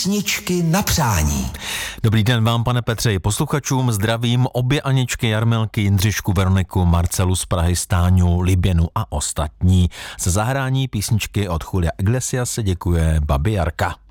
Písničky na přání. Dobrý den vám, pane Petře, i posluchačům. Zdravím obě Aničky, Jarmilky, Jindřišku, Veroniku, Marcelu z Prahy, Stáňu, Liběnu a ostatní. Za zahrání písničky od Julia Iglesiase děkuje babi Jarka.